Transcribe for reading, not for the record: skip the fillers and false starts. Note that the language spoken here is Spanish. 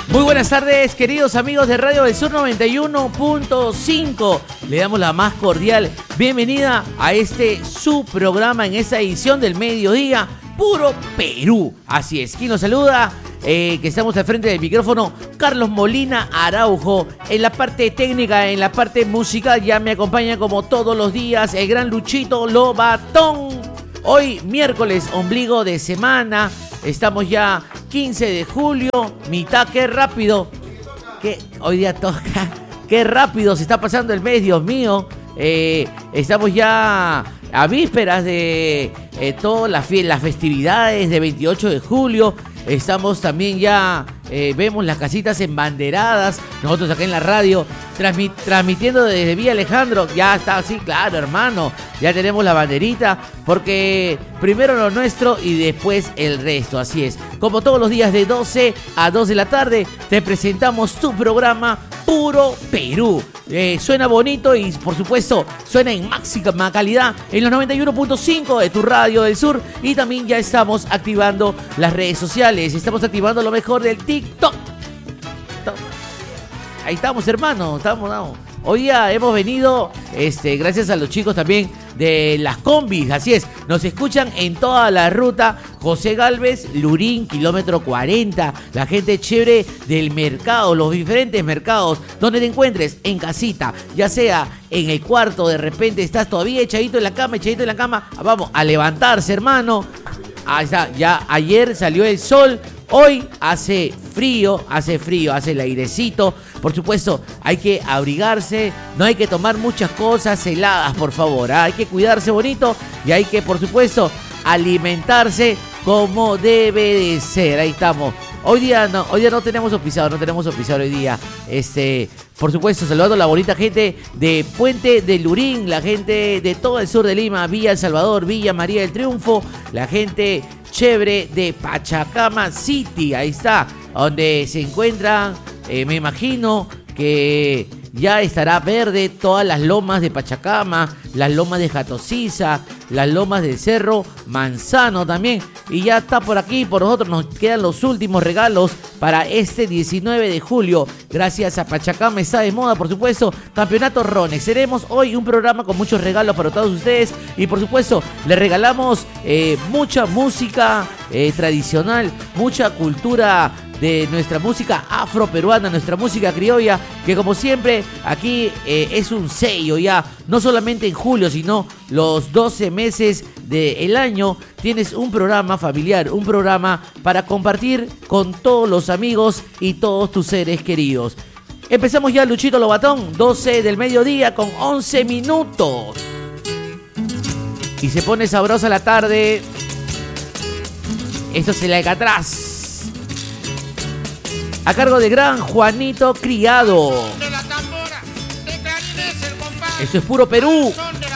Muy buenas tardes, queridos amigos de Radio del Sur 91.5. Le damos la más cordial bienvenida a su programa en esta edición del mediodía, Puro Perú. Así es, quien nos saluda, que estamos al frente del micrófono, Carlos Molina Araujo. En la parte técnica, en la parte musical, ya me acompaña como todos los días el gran Luchito Lobatón. Hoy, miércoles, ombligo de semana, estamos ya 15 de julio, mitad, qué rápido, que hoy día toca, qué rápido se está pasando el mes, Dios mío. Estamos ya a vísperas de todas las festividades de 28 de julio. Estamos también ya, vemos las casitas embanderadas. Nosotros acá en la radio, transmitiendo desde Villa Alejandro. Ya está así, claro, hermano. Ya tenemos la banderita, porque primero lo nuestro y después el resto. Así es. Como todos los días de 12 a 2 de la tarde, te presentamos tu programa Puro Perú. Suena bonito y, por supuesto, suena en máxima calidad en los 91.5 de tu radio del sur. Y también ya estamos activando las redes sociales. Estamos activando lo mejor del TikTok. Ahí estamos, hermano. Estamos. Hoy día hemos venido, gracias a los chicos también de las combis, así es, nos escuchan en toda la ruta José Gálvez, Lurín, kilómetro 40, la gente chévere del mercado, los diferentes mercados, donde te encuentres, en casita, ya sea en el cuarto, de repente estás todavía echadito en la cama, vamos a levantarse, hermano. Ahí está, ya ayer salió el sol. Hoy hace frío, hace el airecito. Por supuesto, hay que abrigarse, no hay que tomar muchas cosas heladas, por favor. Hay que cuidarse bonito y hay que, por supuesto, alimentarse como debe de ser. Ahí estamos. Hoy día no tenemos auspiciador, hoy día. Por supuesto, saludando a la bonita gente de Puente de Lurín, la gente de todo el sur de Lima, Villa El Salvador, Villa María del Triunfo, la gente chévere de Pachacama City, ahí está, donde se encuentran, me imagino que ya estará verde todas las lomas de Pachacama, las lomas de Jatosiza, las lomas del Cerro Manzano también. Y ya está por aquí, por nosotros nos quedan los últimos regalos para este 19 de julio. Gracias a Pachacama está de moda, por supuesto, Campeonato Ronex. Seremos hoy un programa con muchos regalos para todos ustedes. Y por supuesto, les regalamos mucha música tradicional, mucha cultura de nuestra música afroperuana, nuestra música criolla, que como siempre aquí es un sello ya, no solamente en julio, sino los 12 meses del año. Tienes un programa familiar, un programa para compartir con todos los amigos y todos tus seres queridos. Empezamos ya, Luchito Lobatón, 12 del mediodía con 11 minutos. Y se pone sabrosa la tarde. Esto se la deja atrás. A cargo de gran Juanito Criado. Eso es Puro Perú.